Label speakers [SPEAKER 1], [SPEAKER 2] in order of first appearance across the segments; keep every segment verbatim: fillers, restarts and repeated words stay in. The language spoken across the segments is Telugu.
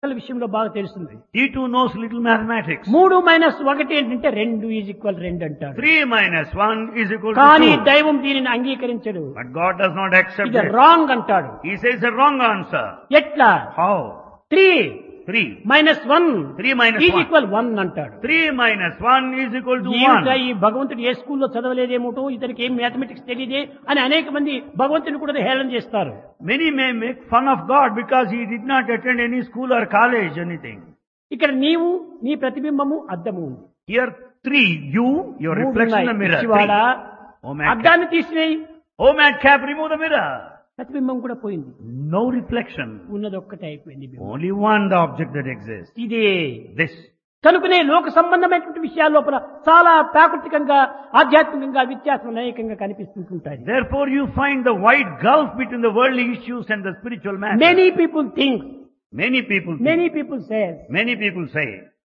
[SPEAKER 1] విషయంలో బాగా తెలుస్తుంది.
[SPEAKER 2] He too knows little mathematics.
[SPEAKER 1] మూడు మైనస్ ఒకటి ఏంటంటే రెండు ఈజ్ ఈక్వల్ రెండు అంటాడు.
[SPEAKER 2] Three minus one is equal to
[SPEAKER 1] కానీ
[SPEAKER 2] two.
[SPEAKER 1] దైవం దీనిని అంగీకరించడు.
[SPEAKER 2] But God does not accept
[SPEAKER 1] ఇది
[SPEAKER 2] it.
[SPEAKER 1] రాంగ్ అంటాడు.
[SPEAKER 2] He says a wrong answer.
[SPEAKER 1] ఎట్లా?
[SPEAKER 2] How?
[SPEAKER 1] Three
[SPEAKER 2] Three.
[SPEAKER 1] Minus one
[SPEAKER 2] Three minus
[SPEAKER 1] is
[SPEAKER 2] one.
[SPEAKER 1] Equal one అంటాడు.
[SPEAKER 2] Three minus one is equal to
[SPEAKER 1] ఏమిటా
[SPEAKER 2] one.
[SPEAKER 1] ఈ భగవంతుడు ఏ స్కూల్లో చదవలేదేమోటో ఇతనికి ఏం మ్యాథమెటిక్స్ తెలియదే అని అనేక మంది భగవంతుని కూడా హేళన చేస్తారు.
[SPEAKER 2] Many may make fun of God because he did not attend any school or college, anything.
[SPEAKER 1] ఇక్కడ నీవు నీ ప్రతిబింబము అద్దము ఉంది.
[SPEAKER 2] Here three, you, your
[SPEAKER 1] మూడు
[SPEAKER 2] reflection in
[SPEAKER 1] ఉన్నాయి.
[SPEAKER 2] the mirror.
[SPEAKER 1] పిచ్చివాడా,
[SPEAKER 2] Three. Oh madcap.
[SPEAKER 1] అద్దాన్ని తీసివేయి,
[SPEAKER 2] Oh madcap, remove the mirror.
[SPEAKER 1] ప్రతిబింబం కూడా పోయింది.
[SPEAKER 2] No reflection.
[SPEAKER 1] ఉన్నది ఒక్కటే అయిపోయింది బింబం.
[SPEAKER 2] Only one the object that exists.
[SPEAKER 1] ఇదే
[SPEAKER 2] This.
[SPEAKER 1] కనుకనే లోక సంబంధమైనటువంటి విషయాల లోపల చాలా ప్రాకృతికంగా ఆధ్యాత్మికంగా వ్యత్యాసం అనేకంగా కనిపిస్తుంటాయి.
[SPEAKER 2] Therefore you find the wide gulf between the worldly issues and the spiritual matters.
[SPEAKER 1] Many people think
[SPEAKER 2] Many people think,
[SPEAKER 1] many people say
[SPEAKER 2] many people say,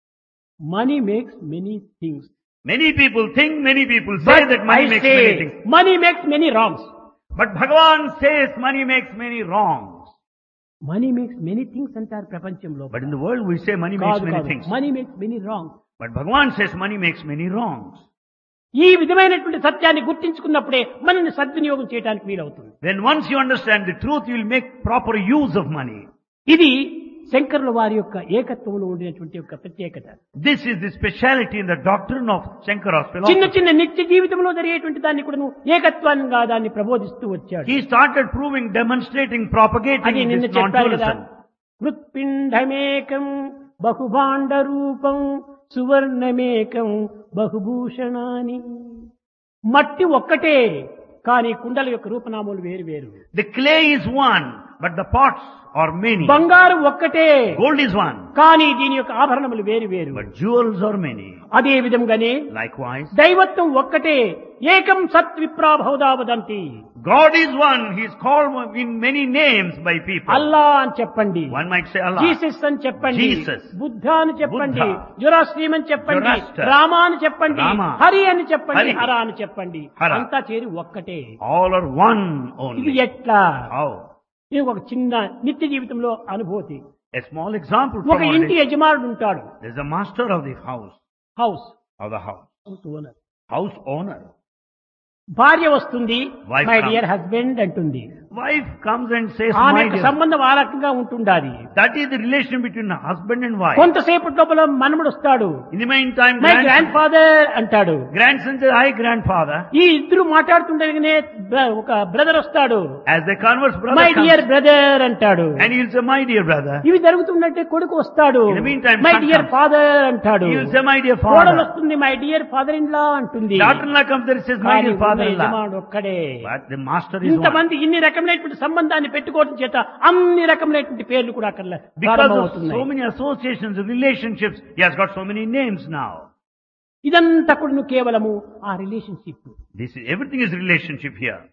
[SPEAKER 1] money makes many things,
[SPEAKER 2] many people think, many people say that money makes many things.
[SPEAKER 1] Money makes many wrongs.
[SPEAKER 2] But Bhagavan says money makes many wrongs.
[SPEAKER 1] Money makes many things అంటారు ప్రపంచంలో.
[SPEAKER 2] But in the world we say money makes many things.
[SPEAKER 1] Money makes many wrongs.
[SPEAKER 2] But Bhagavan says money makes many wrongs.
[SPEAKER 1] ఈ విధమైనటువంటి సత్యాన్ని గుర్తించుకున్నప్పుడే మనల్ని సద్వినియోగం చేయడానికి వీలవుతుంది.
[SPEAKER 2] Then once you understand the truth, you will make proper use of money.
[SPEAKER 1] ఇది శంకరుల వారి యొక్క ఏకత్వంలో ఉండినటువంటి యొక్క ప్రత్యేకత.
[SPEAKER 2] This is the speciality in the doctrine of Shankara's
[SPEAKER 1] చిన్న
[SPEAKER 2] philosophy.
[SPEAKER 1] చిన్న నిత్య జీవితంలో జరిగేటువంటి దాన్ని కూడా ఏకత్వంగా దాన్ని ప్రబోధిస్తూ వచ్చాడు.
[SPEAKER 2] He started proving, demonstrating, propagating
[SPEAKER 1] అది నిన్న
[SPEAKER 2] this
[SPEAKER 1] చెప్పారు కదా,
[SPEAKER 2] non-dualism.
[SPEAKER 1] మృత్పిండమేకం బహుభాండ రూపం సువర్ణమేకం బహుభూషణాని. మట్టి ఒక్కటే కానీ కుండల యొక్క రూపనామాలు వేరు వేరు.
[SPEAKER 2] The clay is one, but the pots are many.
[SPEAKER 1] బంగారు ఒక్కటే
[SPEAKER 2] Gold is one,
[SPEAKER 1] కానీ దీని యొక్క ఆభరణములు వేరు వేరు.
[SPEAKER 2] but jewels are many.
[SPEAKER 1] అదే విధంగానే
[SPEAKER 2] Likewise,
[SPEAKER 1] దైవత్వం ఒక్కటే, ఏకం సత్ విప్రాభౌదా వదంతి.
[SPEAKER 2] God is one. He is called in many names by people.
[SPEAKER 1] అల్లా అని చెప్పండి,
[SPEAKER 2] One might say Allah.
[SPEAKER 1] Jesus అని చెప్పండి,
[SPEAKER 2] Jesus.
[SPEAKER 1] బుద్ధ అని చెప్పండి,
[SPEAKER 2] Buddha.
[SPEAKER 1] జొరాస్ట్రీయం అని చెప్పండి,
[SPEAKER 2] Zoroaster.
[SPEAKER 1] రామ అని చెప్పండి,
[SPEAKER 2] Rama.
[SPEAKER 1] హరి అని చెప్పండి,
[SPEAKER 2] Hari.
[SPEAKER 1] హర అని చెప్పండి.
[SPEAKER 2] Hara.
[SPEAKER 1] అంతా చేరి ఒక్కటే.
[SPEAKER 2] All are one
[SPEAKER 1] ఇది
[SPEAKER 2] only.
[SPEAKER 1] ఎట్లా?
[SPEAKER 2] How?
[SPEAKER 1] ఇది ఒక చిన్న నిత్య జీవితంలో అనుభూతి.
[SPEAKER 2] A small example
[SPEAKER 1] ఒక
[SPEAKER 2] from our
[SPEAKER 1] ఇంటి
[SPEAKER 2] day.
[SPEAKER 1] యజమానుడు ఉంటాడు.
[SPEAKER 2] There is a master of the house,
[SPEAKER 1] house
[SPEAKER 2] of the house,
[SPEAKER 1] house owner.
[SPEAKER 2] house owner.
[SPEAKER 1] భార్య వస్తుంది,
[SPEAKER 2] Wife
[SPEAKER 1] my
[SPEAKER 2] comes.
[SPEAKER 1] Dear husband అంటుంది.
[SPEAKER 2] Wife comes and says,
[SPEAKER 1] ఆమె
[SPEAKER 2] my
[SPEAKER 1] యొక్క
[SPEAKER 2] dear.
[SPEAKER 1] సంబంధం ఆ రకంగా ఉంటుండాలి.
[SPEAKER 2] That is the relation between husband and wife.
[SPEAKER 1] కొంతసేపటి లోపల మనముడు వస్తాడు,
[SPEAKER 2] In the meantime,
[SPEAKER 1] my
[SPEAKER 2] grandson,
[SPEAKER 1] grand father అంటాడు.
[SPEAKER 2] grandson says, hi grandfather.
[SPEAKER 1] ఈ ఇద్దరు మాట్లాడుతుండగానే బ్ర- ఒక బ్రదర్ వస్తాడు,
[SPEAKER 2] As they converse, brother
[SPEAKER 1] my
[SPEAKER 2] comes,
[SPEAKER 1] dear brother అంటాడు.
[SPEAKER 2] and he will say, my dear brother.
[SPEAKER 1] ఇవి జరుగుతుందంటే కొడుకు వస్తాడు,
[SPEAKER 2] In the meantime,
[SPEAKER 1] my
[SPEAKER 2] son
[SPEAKER 1] dear
[SPEAKER 2] comes.
[SPEAKER 1] Father అంటాడు.
[SPEAKER 2] He will say, my dear
[SPEAKER 1] కోడలు
[SPEAKER 2] father.
[SPEAKER 1] వస్తుంది, my dear father in law అంటుంది.
[SPEAKER 2] Daughter-in-law comes there and says, my
[SPEAKER 1] కానీ
[SPEAKER 2] dear
[SPEAKER 1] ఉన్న
[SPEAKER 2] father-in-law.
[SPEAKER 1] యజమానుడు ఒక్కడే.
[SPEAKER 2] But the master is one.
[SPEAKER 1] ఇంతమంది ఇన్ని రకమైనటువంటి సంబంధాన్ని పెట్టుకోవడం చేత అన్ని రకమైనటువంటి పేర్లు కూడా అక్కడ
[SPEAKER 2] Because of
[SPEAKER 1] ప్రారంభమవుతున్నాయి.
[SPEAKER 2] so many associations, relationships, he has got so many names now.
[SPEAKER 1] ఇదంతా కూడా కేవలము ఆ relationship.
[SPEAKER 2] This is, everything is relationship here.